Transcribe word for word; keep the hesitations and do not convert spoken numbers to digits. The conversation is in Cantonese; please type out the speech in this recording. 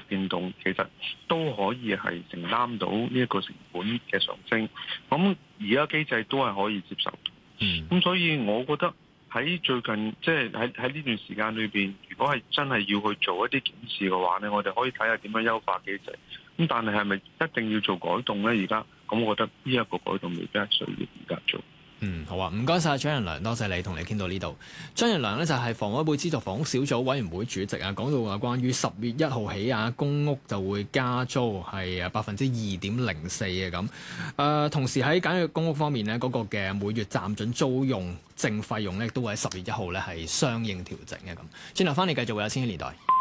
變動，其實都可以係承擔到呢一個成本嘅上升。咁而家機制都係可以接受。咁、嗯、所以我覺得喺最近即係喺喺呢段時間裏邊，如果係真係要去做一啲檢視嘅話咧，我哋可以睇下點樣優化機制。咁但係係咪一定要做改動咧？而家咁，我覺得呢一個改動未必係需要而家做。 嗯，好啊，唔該晒張仁良，多謝你同你傾到呢度。張仁良呢就係房委會資助房屋小組委員會主席啊，講到話關於十月一號起啊，公屋就會加租係啊百分之二點零四嘅咁。誒、呃，同時喺簡約公屋方面呢，嗰、那個嘅每月暫准租用證費用呢，都會喺十月一號呢係相應調整嘅咁。轉頭翻嚟繼續會有千禧年代。